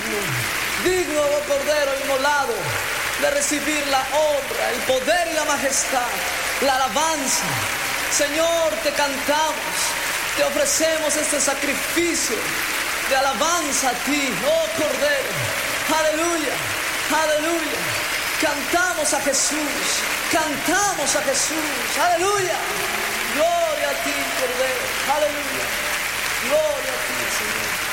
digno, oh Cordero inmolado, de recibir la honra, el poder y la majestad, la alabanza. Señor, te cantamos, te ofrecemos este sacrificio de alabanza a ti, oh Cordero. Aleluya, aleluya. Cantamos a Jesús, cantamos a Jesús, aleluya. Gloria a ti, Cordero, aleluya. Gloria a ti, Señor.